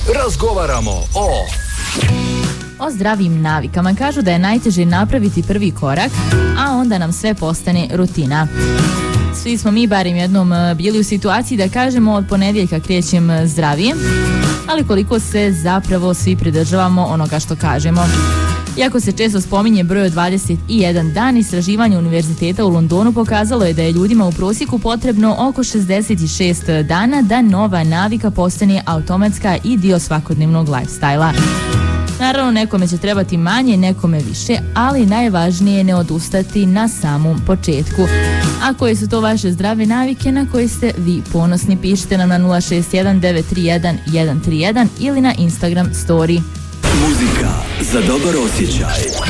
razgovaramo o zdravim navikama. Kažu da je najteže napraviti prvi korak, a onda nam sve postane rutina. Svi smo mi barem jednom bili u situaciji da kažemo od ponedjeljka krećem zdravije, ali koliko se zapravo svi pridržavamo onoga što kažemo. Iako se često spominje broj od 21 dan, istraživanje Univerziteta u Londonu pokazalo je da je ljudima u prosjeku potrebno oko 66 dana da nova navika postane automatska i dio svakodnevnog lifestyle-a. Naravno, nekome će trebati manje, nekome više, ali najvažnije je ne odustati na samom početku. A koje su to vaše zdrave navike na koje ste vi ponosni? Pišite nam na 061 931 131 ili na Instagram story. Muzika za dobar osjećaj.